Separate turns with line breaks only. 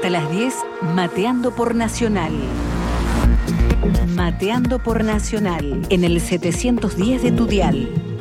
Hasta las 10, Mateando por Nacional. Mateando por Nacional, en el 710 de tu dial.